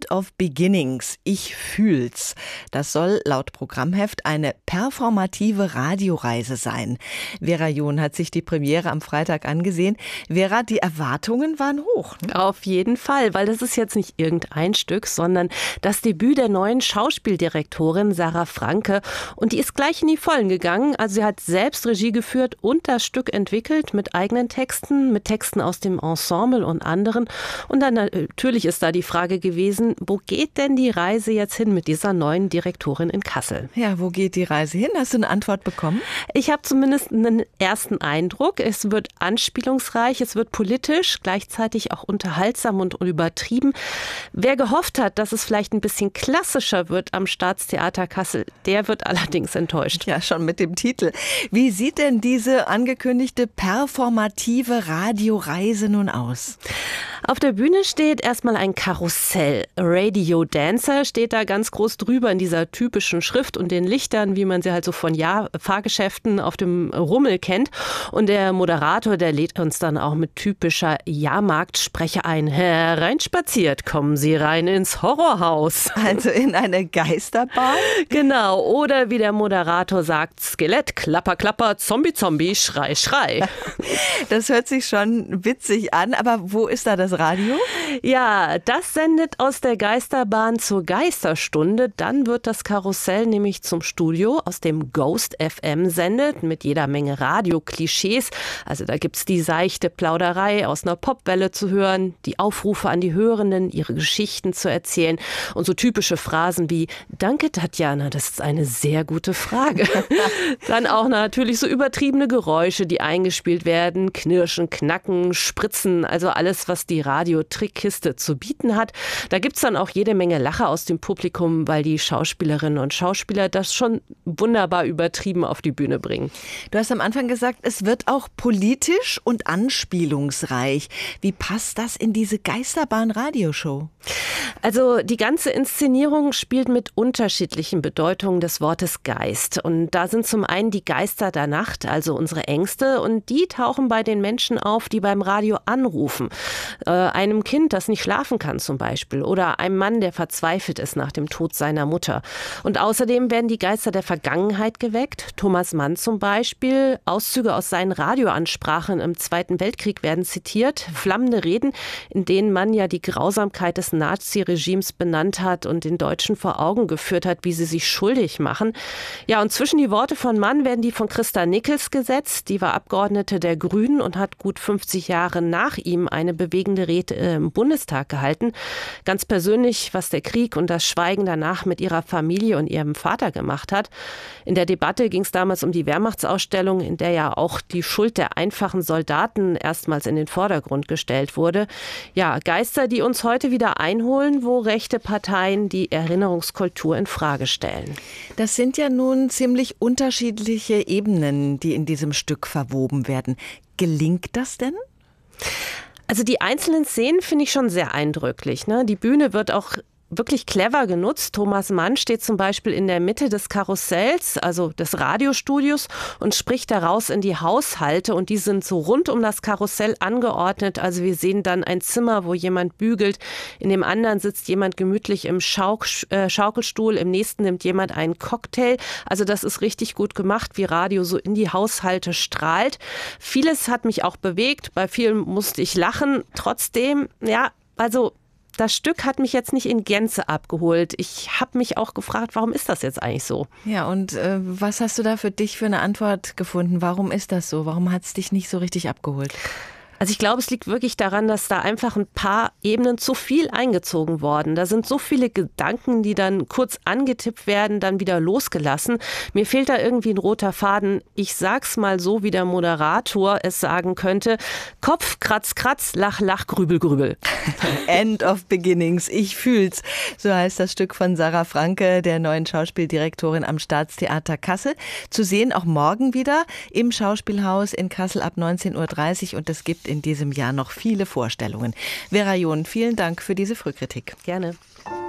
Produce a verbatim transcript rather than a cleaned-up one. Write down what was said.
End of Beginnings. Ich fühl's. Das soll laut Programmheft eine performative Radioreise sein. Vera John hat sich die Premiere am Freitag angesehen. Vera, die Erwartungen waren hoch. Ne? Auf jeden Fall, weil das ist jetzt nicht irgendein Stück, sondern das Debüt der neuen Schauspieldirektorin Sarah Franke. Und die ist gleich in die Vollen gegangen. Also sie hat selbst Regie geführt und das Stück entwickelt mit eigenen Texten, mit Texten aus dem Ensemble und anderen. Und dann natürlich ist da die Frage gewesen, wo geht denn die Reise jetzt hin mit dieser neuen Direktorin in Kassel? Ja, wo geht die Reise hin? Hast du eine Antwort bekommen? Ich habe zumindest einen ersten Eindruck. Es wird anspielungsreich, es wird politisch, gleichzeitig auch unterhaltsam und übertrieben. Wer gehofft hat, dass es vielleicht ein bisschen klassischer wird am Staatstheater Kassel, der wird allerdings enttäuscht. Ja, schon mit dem Titel. Wie sieht denn diese angekündigte performative Radioreise nun aus? Auf der Bühne steht erstmal ein Karussell. Radio Dancer steht da ganz groß drüber in dieser typischen Schrift und den Lichtern, wie man sie halt so von Jahr Fahrgeschäften auf dem Rummel kennt. Und der Moderator, der lädt uns dann auch mit typischer Jahrmarktspreche ein. Hereinspaziert, kommen Sie rein ins Horrorhaus. Also in eine Geisterbahn? Genau. Oder wie der Moderator sagt, Skelett, Klapper, Klapper, Zombie, Zombie, Schrei, Schrei. Das hört sich schon witzig an, aber wo ist da das Radio? Ja, das sendet aus der Geisterbahn zur Geisterstunde. Dann wird das Karussell nämlich zum Studio, aus dem Ghost F M sendet, mit jeder Menge Radioklischees. Also da gibt's die seichte Plauderei aus einer Popwelle zu hören, die Aufrufe an die Hörenden, ihre Geschichten zu erzählen und so typische Phrasen wie Danke, Tatjana, das ist eine sehr gute Frage. Dann auch natürlich so übertriebene Geräusche, die eingespielt werden, Knirschen, Knacken, Spritzen, also alles, was die Radiotrickkiste zu bieten hat. Da gibt's dann auch jede Menge Lacher aus dem Publikum, weil die Schauspielerinnen und Schauspieler das schon wunderbar übertrieben auf die Bühne bringen. Du hast am Anfang gesagt, es wird auch politisch und anspielungsreich. Wie passt das in diese Geisterbahn-Radioshow? Also die ganze Inszenierung spielt mit unterschiedlichen Bedeutungen des Wortes Geist. Und da sind zum einen die Geister der Nacht, also unsere Ängste, und die tauchen bei den Menschen auf, die beim Radio anrufen. Äh, einem Kind, das nicht schlafen kann zum Beispiel, oder einem Mann, der verzweifelt ist nach dem Tod seiner Mutter. Und außerdem werden die Geister der Vergangenheit geweckt. Thomas Mann zum Beispiel. Auszüge aus seinen Radioansprachen im Zweiten Weltkrieg werden zitiert. Flammende Reden, in denen Mann ja die Grausamkeit des Naziregimes benannt hat und den Deutschen vor Augen geführt hat, wie sie sich schuldig machen. Ja, und zwischen die Worte von Mann werden die von Christa Nickels gesetzt. Die war Abgeordnete der Grünen und hat gut fünfzig Jahre nach ihm eine bewegende Rede im Bundestag gehalten. Ganz persönlich, was der Krieg und das Schweigen danach mit ihrer Familie und ihrem Vater gemacht hat. In der Debatte ging es damals um die Wehrmachtsausstellung, in der ja auch die Schuld der einfachen Soldaten erstmals in den Vordergrund gestellt wurde. Ja, Geister, die uns heute wieder einholen, wo rechte Parteien die Erinnerungskultur in Frage stellen. Das sind ja nun ziemlich unterschiedliche Ebenen, die in diesem Stück verwoben werden. Gelingt das denn? Also die einzelnen Szenen finde ich schon sehr eindrücklich, ne? Die Bühne wird auch wirklich clever genutzt. Thomas Mann steht zum Beispiel in der Mitte des Karussells, also des Radiostudios, und spricht daraus in die Haushalte, und die sind so rund um das Karussell angeordnet. Also wir sehen dann ein Zimmer, wo jemand bügelt, in dem anderen sitzt jemand gemütlich im Schauk, äh, Schaukelstuhl, im nächsten nimmt jemand einen Cocktail. Also das ist richtig gut gemacht, wie Radio so in die Haushalte strahlt. Vieles hat mich auch bewegt, bei vielen musste ich lachen. Trotzdem, ja, also das Stück hat mich jetzt nicht in Gänze abgeholt. Ich habe mich auch gefragt, warum ist das jetzt eigentlich so? Ja, und äh, was hast du da für dich für eine Antwort gefunden? Warum ist das so? Warum hat es dich nicht so richtig abgeholt? Also ich glaube, es liegt wirklich daran, dass da einfach ein paar Ebenen zu viel eingezogen worden. Da sind so viele Gedanken, die dann kurz angetippt werden, dann wieder losgelassen. Mir fehlt da irgendwie ein roter Faden. Ich sag's mal so, wie der Moderator es sagen könnte. Kopf, Kratz, Kratz, Lach, Lach, Grübel, Grübel. End of Beginnings. Ich fühl's. So heißt das Stück von Sarah Franke, der neuen Schauspieldirektorin am Staatstheater Kassel. Zu sehen auch morgen wieder im Schauspielhaus in Kassel ab neunzehn Uhr dreißig, und es gibt in diesem Jahr noch viele Vorstellungen. Vera John, vielen Dank für diese Frühkritik. Gerne.